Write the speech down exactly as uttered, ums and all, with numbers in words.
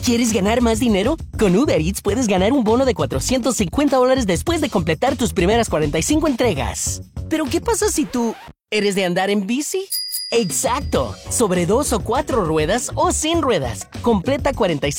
¿Quieres ganar más dinero? Con Uber Eats puedes ganar un bono de cuatrocientos cincuenta dólares después de completar tus primeras cuarenta y cinco entregas. ¿Pero qué pasa si tú eres de andar en bici? ¡Exacto! Sobre dos o cuatro ruedas o sin ruedas. Completa cuarenta y cinco